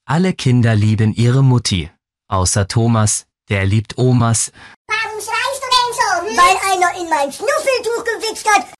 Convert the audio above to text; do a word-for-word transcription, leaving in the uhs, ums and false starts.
Alle Kinder lieben ihre Mutti. Außer Thomas, der liebt Omas. Warum schreist du denn so? Hm? Weil einer in mein Schnuffeltuch gewichst hat